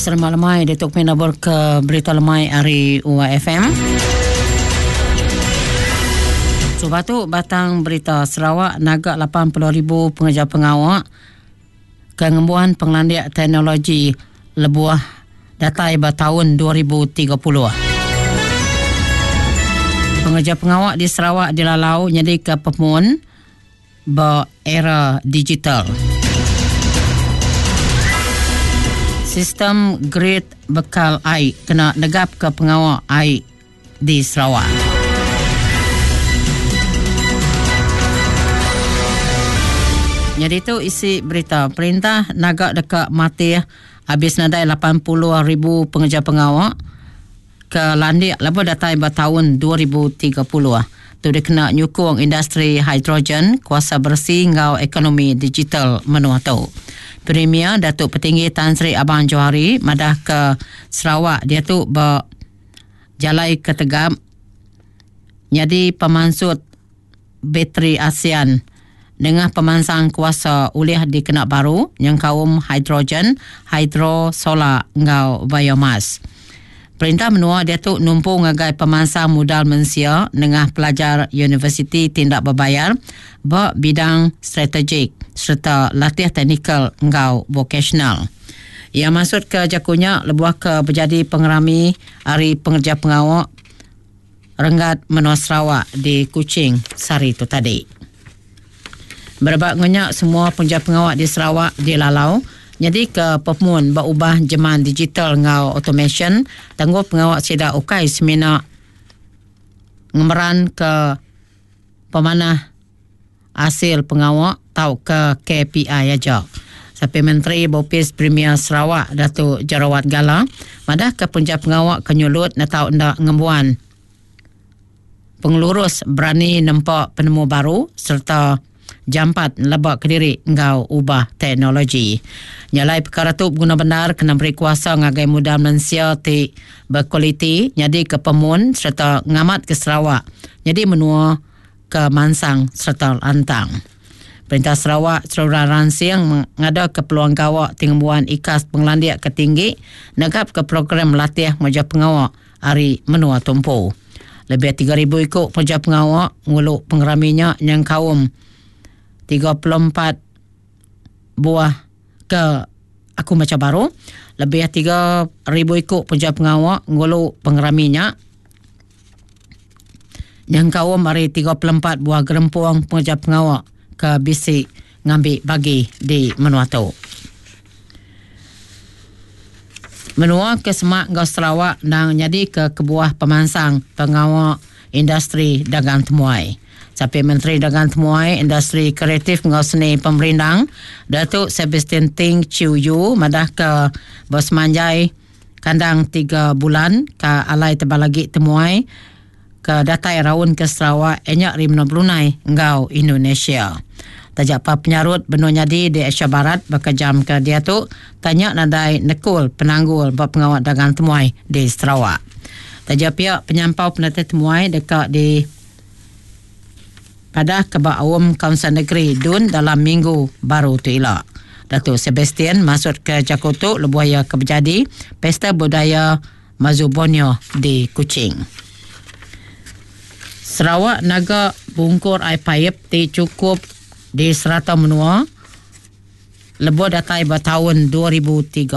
Selamat lemai Datuk Pinabur ke berita lemai hari UAFM. Cuba tu batang berita Sarawak nagak 80,000 pengejar pengawal kengembuan pengelandiak teknologi lebuah datai tahun 2030. Pengejar pengawal di Sarawak dilalau jadi ke pemun era digital. Sistem grid bekal air kena negap ke pengawal air di Sarawak. Jadi itu isi berita. Perintah nagak dekat mati habis nadai 80,000 pengejar pengawal ke landik lepas datai tahun 2030. Tu dia kena nyukung industri hidrogen, kuasa bersih ngau ekonomi digital menua tu. Premier Datuk Petinggi Tan Sri Abang Johari madah ke Sarawak dia tu berjalai ke Tegap jadi pemansut bateri ASEAN dengan pemansang kuasa uliah di Kenak Baru yang kaum hidrogen, hidro, solar ngau biomas. Perintah menua dia tu numpu ngagai pemansang modal Malaysia dengan pelajar universiti tindak berbayar bidang strategik serta latih teknikal ngau vocational. Ia maksud ke jakunya lebuah ke berjadi pengerami hari pengerja pengawal Renggat Menua Sarawak di Kuching sehari itu tadi. Berbagainya semua pengerja pengawal di Sarawak dilalau jadi ke pemun berubah zaman digital ngau automation tangguh pengawal sida ukai semina ngemeran ke pemanah hasil pengawal tau ke KPI aja. Sampai Menteri Bopis Premier Sarawak Datuk Jarawat Gala madah ke penja pengawal kenyulut na tau ndak ngembuan pengelurus berani nampak penemu baru serta jampat lebak kediri ngau ubah teknologi. Nyalai perkara tu guna benar kena beri kuasa ngagai muda Malaysia ti berkualiti jadi ke pemun serta ngamat ke Sarawak jadi menua ke Mansang serta Lantang. Perintah Sarawak Saudara Ransiang mengada ke peluang kawak tingguan ikas penglandiak ketinggi negap ke program latih meja pengawak hari menua tumpu. Lebih 3,000 ikut meja pengawak nguluk pengeraminya yang kaum 34 buah ke aku macam baru lebih 3,000 ikut penja pengawal ngulu pengeraminya yang kaum mari 34 buah gerempuang penja pengawal ke bisik ngambil bagi di menua tu. Menua ke Semak Ngau Sarawak dan jadi ke kebuah pemansang pengawal industri dagang temuai. Sampai Menteri Dagang Temuai, Industri Kreatif Ngau Seni Pemerintang, Datuk Sebastian Ting Chiu Yu madah ke bos manjai kandang 3 bulan ke alai tebal lagi temuai ke datai raun ke Sarawak enyak rimno Brunei ngau Indonesia. Tajak pa penyarut benua nyadi di Asia Barat berkejam ke dia tu tanya nadai nekul penanggul bab pengawal dagang temuai di Sarawak. Tajak pihak penyampau penatih temuai dekat di pada kebak awam Kawasan Negeri Dun dalam minggu baru tu elak. Datuk Sebastian masuk ke Jakarta lebuaya ke berjadi Pesta Budaya Mazubonyo di Kuching. Sarawak naga bungkur air paip ti cukup di serata menua lebuh datai tahun 2030.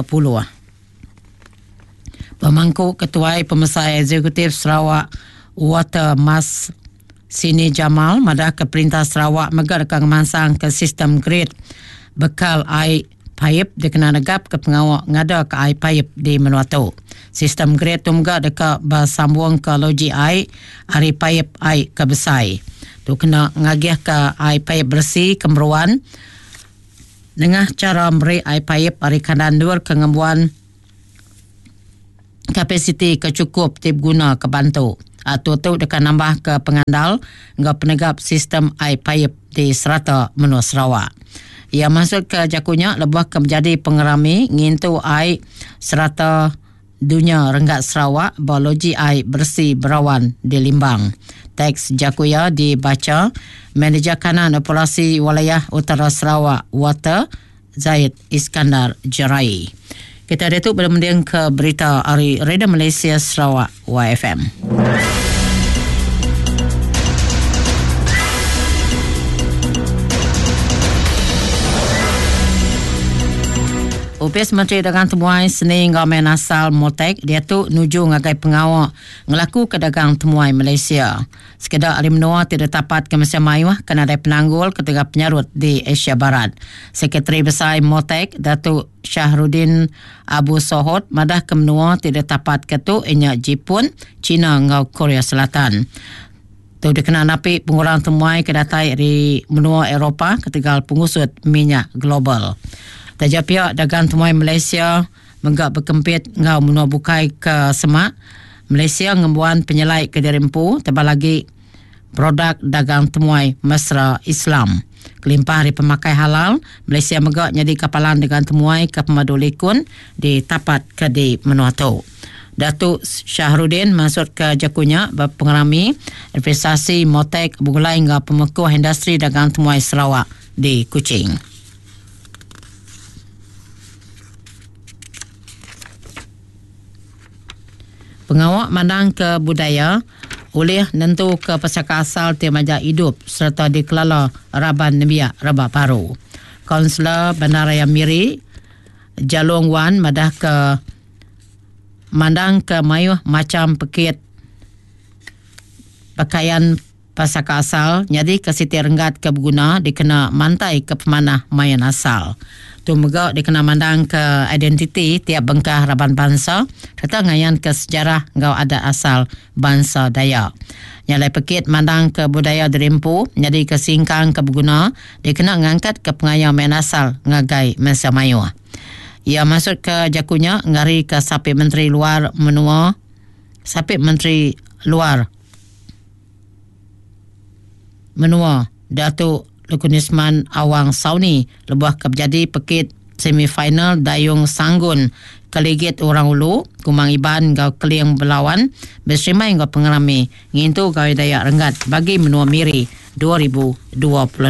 Pemangku Ketua Pemesai Eksekutif Sarawak Water Mas Sini Jamal madah ke Perintah Sarawak megar ke mansang ke sistem grid bekal air paip dikena negap ke pengawal ngada ke air paip di menua tu. Sistem grid tu megak dekat bersambung ke loji air hari paip air ke besai. Tu kena ngagih ke air paip bersih kemeruan dengan cara beri air paip hari kandan dur ke ngembuan kapasiti kecukup tip guna ke bantu. Atau tu dekat nambah ke pengandal ngau penegap sistem air paip di serata menua Sarawak. Ia masuk ke jakunya lebuh ke menjadi pengerami ngintu air serata dunia Renggat Sarawak biologi air bersih berawan di Limbang. Teks jakuya dibaca Manager Kanan Operasi Wilayah Utara Sarawak Water Zaid Iskandar Jerai. Kita ada tu berkemudian ke berita hari Radio Malaysia Sarawak YFM. Upis Menteri Dagang Temuai Seni Government asal Motek dia tu nuju ngagai pengawal ngelaku ke dagang temuai Malaysia. Sekedar ahli menua tidak dapat ke Malaysia Maiwah kerana ada penanggul ketika penyarut di Asia Barat. Sekretari Besar Motek Datuk Syahrudin Abu Sohod madah ke menua tidak dapat ke tu inya Jepun, China ngau Korea Selatan. Tu dikenal napi pengurang temuai kedatai di menua Eropah ketika pengusut minyak global. Tajak pihak dagang temuai Malaysia menggak berkempit ngau menua bukai ke semak. Malaysia ngembuan penyelai ke Derimpu tebal lagi produk dagang temuai mesra Islam. Kelimpah hari pemakai halal, Malaysia menggak jadi kapalan dagang temuai ke Pemadu Likun di tapat ke di menua tu. Datuk Syahrudin masuk ke jakunya berpengerami investasi Motek bergulai hingga pemekuh industri dagang temuai Sarawak di Kuching. Pengawal mandang ke budaya oleh nentu ke pesaka asal Temaja hidup serta dikelala Raban Nebiak Rabak Baru. Kaunselor Bandaraya Miri Jalong Wan madah ke mandang ke mayuh macam pekit pakaian pesaka asal jadi ke Siti Renggat ke berguna dikena mantai ke pemanah mayan asal. Tu megak dikena mandang ke identiti tiap bengkah Raban bangsa serta ngayan ke sejarah ngau adat asal bangsa Dayak. Nyalai pekit mandang ke budaya Derimpu jadi ke singkang ke berguna dikena ngangkat ke pengayau main asal ngagai Malaysia Maiwah. Ia masuk ke jakunya ngari ke Sapit Menteri Luar menua Sapit Menteri Luar menua Datuk Lukunisman Awang Sauni lebuh kejadi pekit semifinal Dayung Sanggun Keligit Orang Ulu Kumang Iban gau Keliang Belawan bersemai gau pengerami ngintu gau Dayak Renggat bagi menua Miri 2026.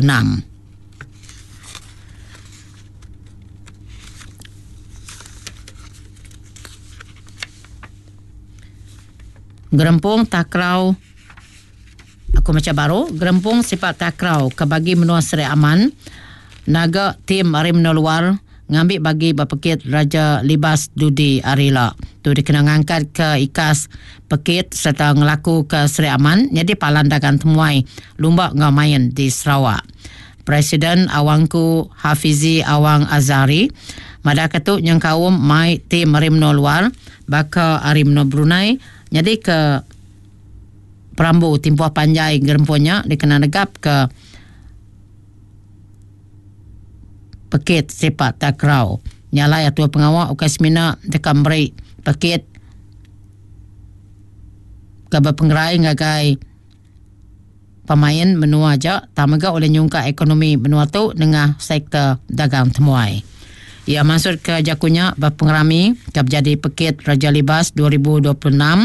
Gerempung Takrau Aku macam baru, Gerempung Sifat Takrau kebagi menua Seri Aman, naga tim Arimno Luar ngambil bagi berpekit Raja Libas Dudi Arila. Tu dikenal ngangkat ke Ikas Pekit serta ngelaku ke Seri Aman, jadi palan dagang temuai lumba ngamayan di Sarawak. Presiden Awangku Hafizi Awang Azari, madah ketuk yang kaum mai tim Arimno Luar, baka Arimno Brunei, jadi ke Perambu Timpuah Panjai Gerempunya dikena negap ke Pekit Sifat Takrau. Nyalai atua pengawal Ukasmina dekat beri Pekit ke berpenggerai ngagai pemain menua je tamaga oleh nyungka ekonomi menua tu dengan sektor dagang temuai. Ia masuk ke jakunya berpengerami ke jadi Pekit Raja Libas 2026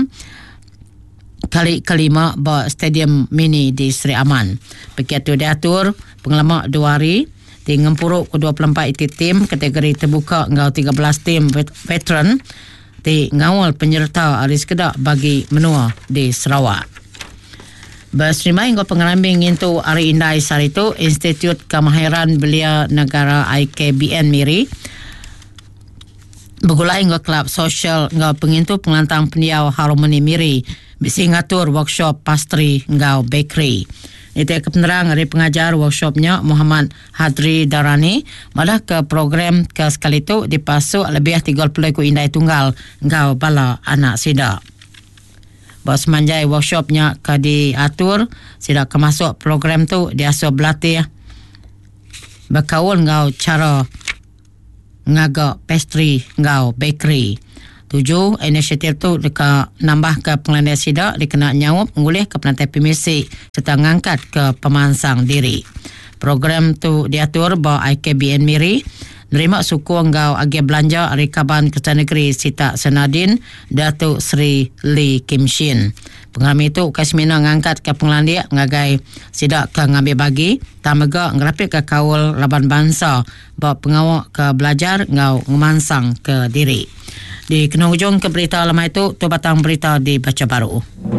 kali kelima bawa stadium mini di Seri Aman. Begitu diatur pengalaman 2 hari di ngempuruk ke-24 itu tim kategori terbuka ngau 13 tim veteran di ngawal penyerta alis kedak bagi menua di Sarawak. Berserimai ngau pengerambing itu hari indai sari itu Institut Kemahiran Belia Negara IKBN Miri bergulai ngau kelab sosial ngau pengintu pengelantang pendiau Harmoni Miri bisi ngatur workshop pastry ngau bakery. Itu kepenerang dari pengajar workshopnya Muhammad Hadri Darani malah ke program ke sekali itu dipasuk lebih 30 ku indai tunggal ngau bala anak sida. Bos manjai workshopnya ke diatur sida kemasuk program tu diasuh berlatih berkaul ngau cara ngaga pastry ngau bakery. 7. Inisiatif tu deka nambah ke pengelandai sida dikena nyawap ngulih ke pelantai pemisi serta ngangkat ke pemansang diri. Program tu diatur bahawa IKBN Miri nerima suku ngau agi belanja Rikaban Kerajaan Negeri Sita Senadin Datuk Seri Lee Kim Shin. Pengrami itu ukai semina ngangkat ke penglandia ngagai sidak ke ngambil bagi tamega ngerapik ke kaul laban bangsa bawa pengawak ke belajar ngau ngemansang ke diri. Di kena hujung ke berita lama itu, tu batang berita dibaca baru.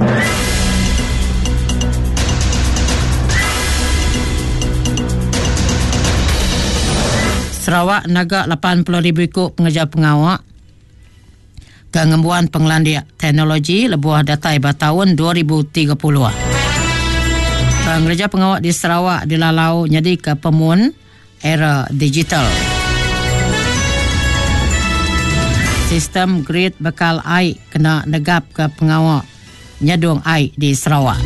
Sarawak naga 80,000 ikut pengejar pengawak kengembuan penglandia teknologi lebuah datai tahun 2030. Pengejar pengawak di Sarawak dilalau jadi ke pemun era digital. Sistem grid bekal air kena negap ke pengawak nyadung air di Sarawak.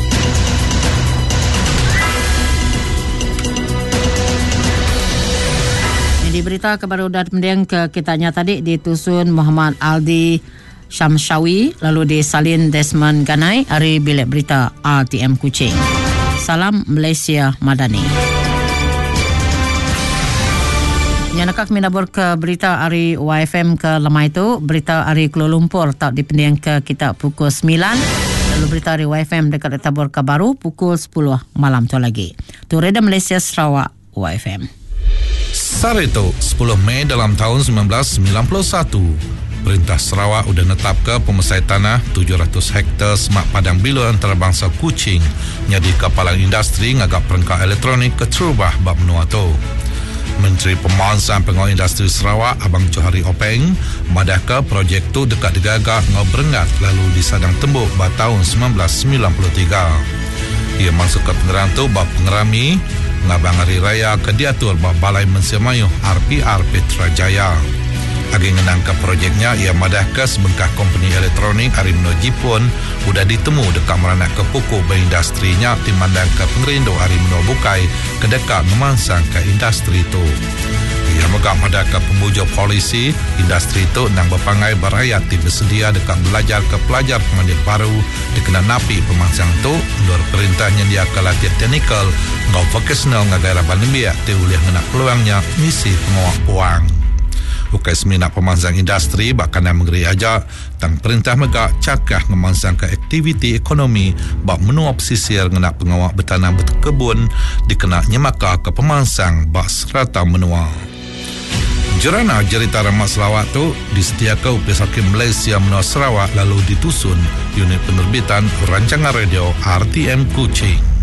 Di berita kebaru dan pendiang ke kitanya tadi ditusun Muhammad Aldi Syamshawi lalu disalin Desmond Ganai hari bilik berita RTM Kuching. Salam Malaysia Madani. Yang nakak minabur ke berita hari YFM ke lemah itu berita hari Kuala Lumpur tak dipendiang ke kita pukul 9 lalu berita hari YFM dekat tabur kebaru pukul 10 malam tu lagi. Tu Reda Malaysia Sarawak YFM. Sarito 10 Mei dalam tahun 1991, Perintah Sarawak sudah netap ke pemesai tanah 700 hektar semak padang bila antarabangsa Kuching jadi kapalan industri ngagak perangkat elektronik ke Terubah bab menua tu. Menteri Pemansang Pengawal Industri Sarawak Abang Johari Openg madah ke projek tu dekat digagak ngau berengat lalu disadang tembuk pada tahun 1993. Ia masuk ke pengerang tu bab pengerami ngabang hari raya ke diatur bab Balai Mensia Mayuh RPR Petrajaya. Agi ngenang ke projeknya ia madah ke sebengkah kompeni elektronik hari menuju pun sudah ditemu dekat meranak ke pokok berindustrinya timandang ke pengerindu hari menuju bukai ke dekat memansang ke industri itu. Ia megak madah ke pembujuk polisi industri itu nang berpangai berayat bersedia dekat belajar ke pelajar pemandir baru dikenal napi pemansang itu menurut perintahnya dia ke latihan teknikal ngau vocational ngagai raban biak diulih ngenak peluangnya misi pengawak puang. Ukai semina pemansang industri bahkan yang menggeri aja tang perintah megak cakah ngemansang ke aktiviti ekonomi bak menua pesisir ngenak pengawak bertanam berkebun dikenal nyemaka ke pemansang bak serata menua. Jerana cerita Ramat Sarawak tu disediakan Upis Hakim Malaysia Menua Sarawak lalu ditusun unit penerbitan rancangan radio RTM Kuching.